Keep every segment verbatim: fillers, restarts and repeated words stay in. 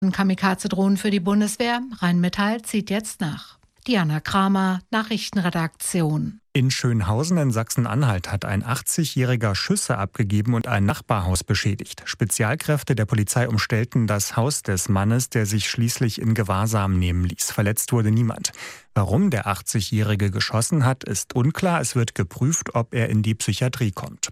Kamikaze-Drohnen für die Bundeswehr. Rheinmetall zieht jetzt nach. Diana Kramer, Nachrichtenredaktion. In Schönhausen in Sachsen-Anhalt hat ein achtzigjähriger Schüsse abgegeben und ein Nachbarhaus beschädigt. Spezialkräfte der Polizei umstellten das Haus des Mannes, der sich schließlich in Gewahrsam nehmen ließ. Verletzt wurde niemand. Warum der achtzigjährige geschossen hat, ist unklar. Es wird geprüft, ob er in die Psychiatrie kommt.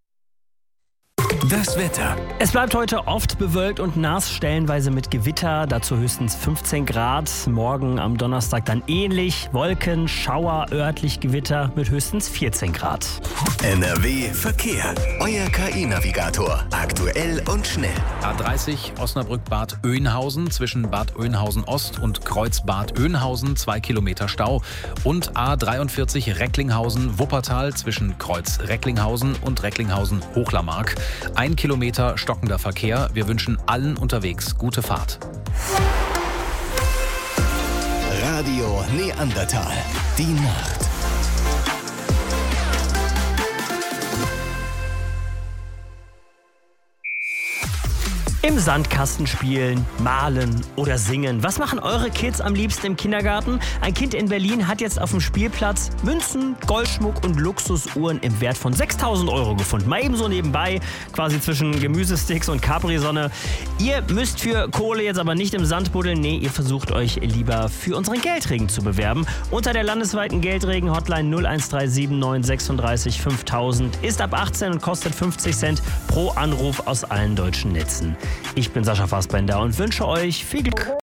Das Wetter. Es bleibt heute oft bewölkt und nass, stellenweise mit Gewitter, dazu höchstens fünfzehn Grad. Morgen am Donnerstag dann ähnlich, Wolken, Schauer, örtlich Gewitter mit höchstens vierzehn Grad. N R W Verkehr. Euer K I-Navigator. Aktuell und schnell. A dreißig Osnabrück-Bad Oeynhausen zwischen Bad Oeynhausen Ost und Kreuz Bad Oeynhausen, zwei Kilometer Stau. Und A dreiundvierzig Recklinghausen-Wuppertal zwischen Kreuz Recklinghausen und Recklinghausen-Hochlarmark. Ein Kilometer stockender Verkehr. Wir wünschen allen unterwegs gute Fahrt. Radio Neandertal. Die Nacht. Im Sandkasten spielen, malen oder singen. Was machen eure Kids am liebsten im Kindergarten? Ein Kind in Berlin hat jetzt auf dem Spielplatz Münzen, Goldschmuck und Luxusuhren im Wert von sechstausend Euro gefunden. Mal ebenso nebenbei, quasi zwischen Gemüsesticks und Capri-Sonne. Ihr müsst für Kohle jetzt aber nicht im Sand buddeln. Nee, ihr versucht euch lieber für unseren Geldregen zu bewerben. Unter der landesweiten Geldregen-Hotline null eins drei sieben neun sechsunddreißig fünftausend ist ab achtzehn und kostet fünfzig Cent pro Anruf aus allen deutschen Netzen. Ich bin Sascha Fassbender und wünsche euch viel Glück.